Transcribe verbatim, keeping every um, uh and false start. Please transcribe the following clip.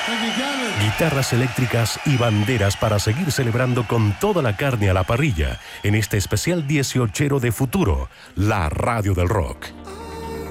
Guitarras eléctricas y banderas para seguir celebrando con toda la carne a la parrilla en este especial dieciochero de Futuro, la radio del rock.